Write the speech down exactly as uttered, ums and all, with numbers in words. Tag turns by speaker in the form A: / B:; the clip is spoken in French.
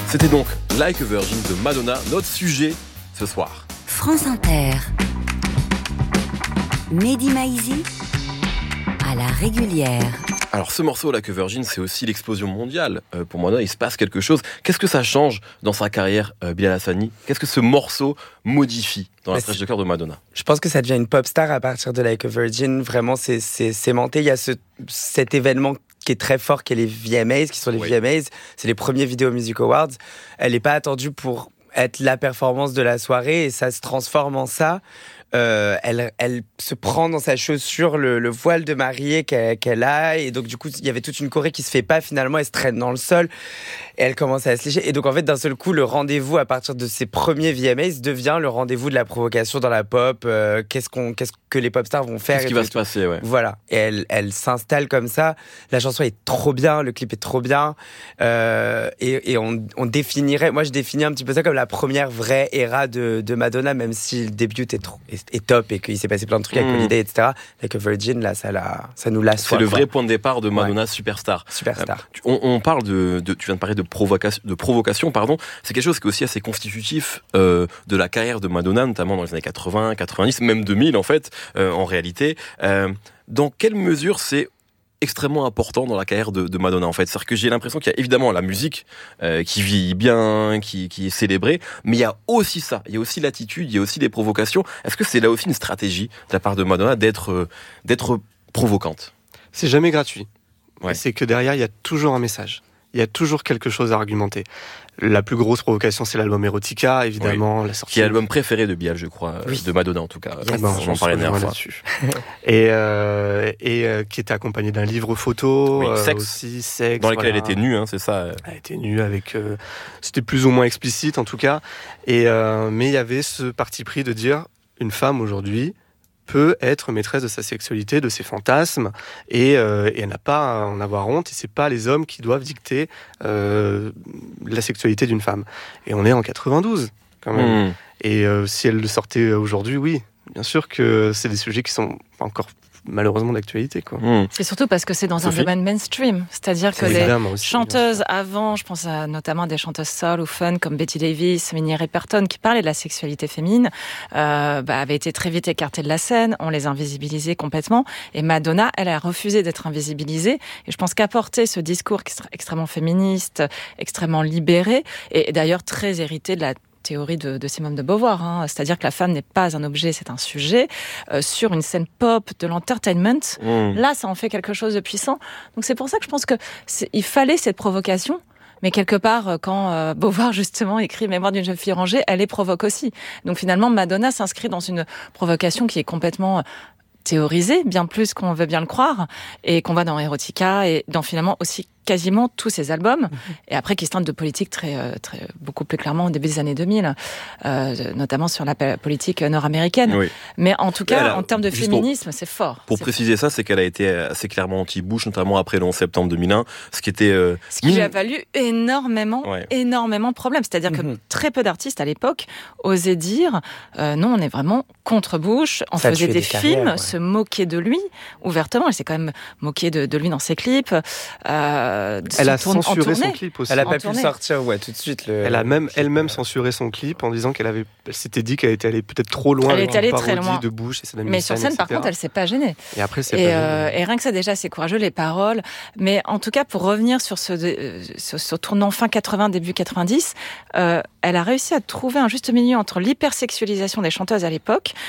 A: C'était donc Like a Virgin de Madonna, notre sujet ce soir.
B: France Inter. Mehdi Maizi à la régulière.
A: Alors ce morceau Like a Virgin, c'est aussi l'explosion mondiale. Euh, pour Madonna, il se passe quelque chose. Qu'est-ce que ça change dans sa carrière, euh, Bilal Hassani ? Qu'est-ce que ce morceau modifie dans la flèche de cœur de Madonna ?
C: Je pense que ça devient une pop star à partir de Like a Virgin. Vraiment, c'est, c'est sémenté. Il y a ce, cet événement qui est très fort, qui est les V M As, qui sont les oui. V M As. C'est les premiers Video Music Awards. Elle n'est pas attendue pour être la performance de la soirée et ça se transforme en ça. Euh, elle, elle se prend dans sa chaussure le, le voile de mariée qu'elle, qu'elle a et donc du coup il y avait toute une choré qui se fait pas, finalement elle se traîne dans le sol et elle commence à se lécher et donc en fait d'un seul coup le rendez-vous à partir de ses premiers V M As devient le rendez-vous de la provocation dans la pop. euh, qu'est-ce, qu'on, qu'est-ce que les pop stars vont faire,
A: qu'est-ce qui va se passer, ouais.
C: Voilà, et elle, elle s'installe comme ça. La chanson est trop bien, le clip est trop bien, euh, et, et on, on définirait, moi je définis un petit peu ça comme la première vraie ère de, de Madonna, même si le début est, trop, est, est top et qu'il s'est passé plein de trucs avec mmh. Holiday, et cetera. Like a Virgin, là, ça, la, ça nous l'assoit.
A: C'est le vrai
C: quoi.
A: point de départ de Madonna,
C: ouais.
A: superstar.
C: Superstar.
A: Euh, on, on parle de, de, tu viens de parler de provocation, de provocation, pardon. C'est quelque chose qui est aussi assez constitutif euh, de la carrière de Madonna, notamment dans les années quatre-vingts, quatre-vingt-dix, même deux mille en fait, euh, en réalité. Euh, dans quelle mesure c'est extrêmement important dans la carrière de, de Madonna en fait. C'est-à-dire que j'ai l'impression qu'il y a évidemment la musique euh, qui vieillit bien, qui, qui est célébrée, mais il y a aussi ça, il y a aussi l'attitude, il y a aussi des provocations. Est-ce que c'est là aussi une stratégie de la part de Madonna d'être, euh, d'être provocante ?
D: C'est jamais gratuit.
A: Ouais.
D: C'est que derrière, il y a toujours un message. Il y a toujours quelque chose à argumenter. La plus grosse provocation, c'est l'album Erotica, évidemment.
A: Oui.
D: La sortie...
A: Qui est l'album préféré de Bilal, je crois,
C: oui.
A: de Madonna en tout cas.
D: Yes. Ben,
A: j'en parlais la dernière fois.
D: et euh, et euh, qui était accompagné d'un livre photo,
A: oui,
D: euh,
A: sexe,
D: aussi, sexe,
A: dans lequel
D: voilà.
A: elle était nue, hein, c'est ça.
D: Elle était nue avec, euh, c'était plus ou moins explicite en tout cas. Et euh, mais il y avait ce parti pris de dire une femme aujourd'hui peut être maîtresse de sa sexualité, de ses fantasmes, et, euh, et elle n'a pas à en avoir honte, et c'est pas les hommes qui doivent dicter euh, la sexualité d'une femme. Et on est en quatre-vingt-douze, quand même. Mmh. Et euh, si elle le sortait aujourd'hui, oui, bien sûr que c'est des sujets qui sont encore malheureusement d'actualité, quoi.
E: Mmh. C'est surtout parce que c'est dans
A: Sophie.
E: un domaine mainstream, c'est-à-dire que
D: c'est
E: les
D: aussi,
E: chanteuses avant, je pense à notamment des chanteuses soul ou fun comme Betty Davis, Minnie Riperton, qui parlaient de la sexualité féminine, euh, bah, avaient été très vite écartées de la scène, on les invisibilisait complètement, et Madonna, elle a refusé d'être invisibilisée, et je pense qu'apporter ce discours extrêmement féministe, extrêmement libéré, et d'ailleurs très hérité de la théorie de, de Simone de Beauvoir, hein. C'est-à-dire que la femme n'est pas un objet, c'est un sujet, euh, sur une scène pop de l'entertainment, mmh. là ça en fait quelque chose de puissant. Donc c'est pour ça que je pense que il fallait cette provocation, mais quelque part, quand euh, Beauvoir justement écrit Mémoire d'une jeune fille rangée, elle les provoque aussi. Donc finalement, Madonna s'inscrit dans une provocation qui est complètement théorisée, bien plus qu'on veut bien le croire, et qu'on va dans Erotica, et dans finalement aussi quasiment tous ses albums, mmh. et après qui se teintent de politique très, très, beaucoup plus clairement au début des années deux mille, euh, notamment sur la politique nord-américaine. Oui. Mais en tout cas, a, en termes de féminisme, pour, c'est fort.
A: Pour
E: c'est
A: préciser
E: fort.
A: ça, c'est qu'elle a été assez clairement anti-Bush, notamment après le onze septembre deux mille un, ce qui était... Euh,
E: ce qui lui a valu énormément, ouais. énormément de problèmes. C'est-à-dire mmh. que très peu d'artistes à l'époque osaient dire euh, non, on est vraiment contre Bush, on ça faisait des, des films, carrières, ouais. se moquer de lui ouvertement, elle s'est quand même moquée de, de lui dans ses clips. Euh,
D: Elle a censuré son clip aussi.
C: Elle a pas pu le sortir, ouais, tout de suite. Le...
D: Elle a même elle-même censuré son clip en disant qu'elle avait, elle s'était dit qu'elle était allée peut-être trop loin.
E: Elle était allée très loin.
D: De Bush et Saddam
E: Mais sur scène, par contre, elle s'est pas gênée.
D: Et après, c'est
E: et,
D: pas
E: euh,
D: gêné.
E: Et rien que ça, déjà, c'est courageux, les paroles. Mais en tout cas, pour revenir sur ce, euh, sur ce tournant fin quatre-vingts, début quatre-vingt-dix, euh, elle a réussi à trouver un juste milieu entre l'hypersexualisation des chanteuses à l'époque,